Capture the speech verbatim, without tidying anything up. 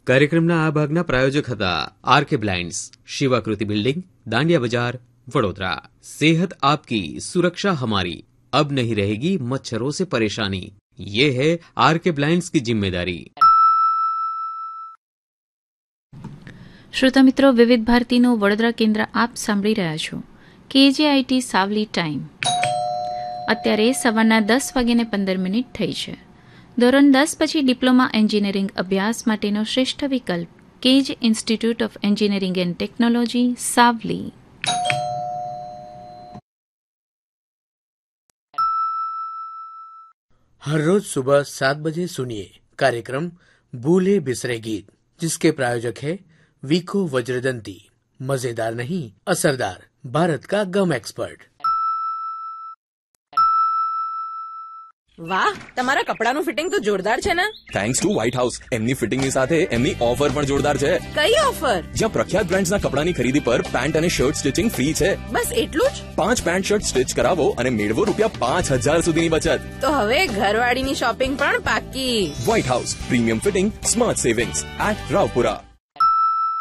કાર્યક્રમના આ ભાગના પ્રાયોજક હતા આરકે બ્લાઇન્ડ્સ, શિવાકૃતિ બિલ્ડિંગ, દાંડિયા બજાર, વડોદરા। सेहत आपकी सुरक्षा हमारी, अब नहीं रहेगी मच्छरों से परेशानी, ये है आरके ब्लाइंड्स की जिम्मेदारी। શ્રોતા મિત્રો, વિવિધ ભારતીનું વડોદરા કેન્દ્ર આપ સાંભળી રહ્યા છો। કેજીઆઈટી સાવલી ટાઈમ અત્યારે સવારના દસ વાગ્યાને પંદર મિનિટ થઈ છે। ધોરણ દસ પછી ડિપ્લોમા એન્જિનિયરિંગ અભ્યાસ માટેનો શ્રેષ્ઠ વિકલ્પ cage institute of engineering and technology Savli. हर रोज सुबह सात बजे सुनिए कार्यक्रम भूले बिसरे गीत, जिसके प्रायोजक है वीको वज्रदंती। मजेदार नहीं, असरदार, भारत का गम एक्सपर्ट। વાહ, તમારા કપડાનું ફિટિંગ તો જોરદાર છે ને। થેન્ક્સ ટુ વ્હાઇટ હાઉસ, એમની ફિટિંગની સાથે એમની ઓફર પણ જોરદાર છે। કઈ ઓફર? જ્યાં પ્રખ્યાત બ્રાન્ડ્સના કપડાની ખરીદી પર પેન્ટ અને શર્ટ સ્ટિચિંગ ફ્રી છે। બસ એટલું જ? પાંચ પેન્ટ શર્ટ સ્ટિચ કરાવો અને મેળવો રૂપિયા પાંચ હજાર સુધીની બચત। તો હવે ઘરવાળીની શોપિંગ પણ પાકી। White house, premium fitting, smart savings at Raopura.